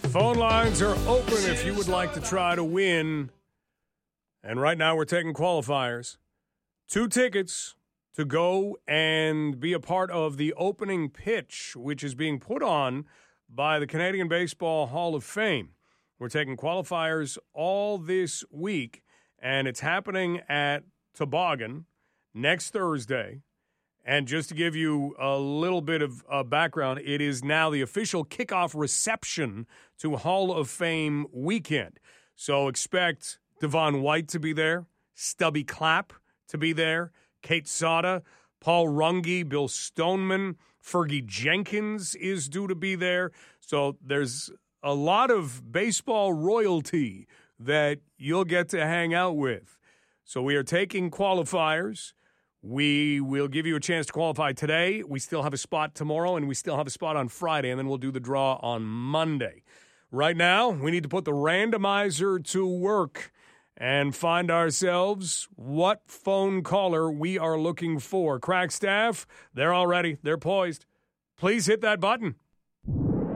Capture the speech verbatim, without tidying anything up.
Phone lines are open if you would like to try to win. And right now we're taking qualifiers. Two tickets to go and be a part of the opening pitch, which is being put on by the Canadian Baseball Hall of Fame. We're taking qualifiers all this week, and it's happening at Toboggan next Thursday. And just to give you a little bit of uh, background, it is now the official kickoff reception to Hall of Fame weekend. So expect Devon White to be there, Stubby Clapp to be there, Kate Sada, Paul Runge, Bill Stoneman, Fergie Jenkins is due to be there. So there's a lot of baseball royalty that you'll get to hang out with. So we are taking qualifiers. We will give you a chance to qualify today. We still have a spot tomorrow, and we still have a spot on Friday, and then we'll do the draw on Monday. Right now, we need to put the randomizer to work and find ourselves what phone caller we are looking for. Crack staff, they're all ready. They're poised. Please hit that button.